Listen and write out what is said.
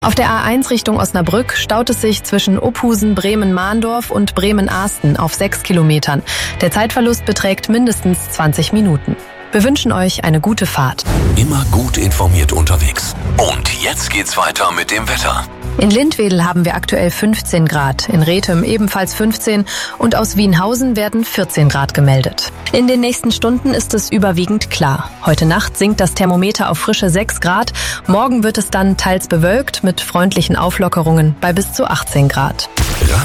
Auf der A1 Richtung Osnabrück staut es sich zwischen Ophusen, Bremen-Mahndorf und Bremen-Ahsten auf 6 Kilometern. Der Zeitverlust beträgt mindestens 20 Minuten. Wir wünschen euch eine gute Fahrt. Immer gut informiert unterwegs. Und jetzt geht's weiter mit dem Wetter. In Lindwedel haben wir aktuell 15 Grad, in Rethem ebenfalls 15 und aus Wienhausen werden 14 Grad gemeldet. In den nächsten Stunden ist es überwiegend klar. Heute Nacht sinkt das Thermometer auf frische 6 Grad. Morgen wird es dann teils bewölkt mit freundlichen Auflockerungen bei bis zu 18 Grad.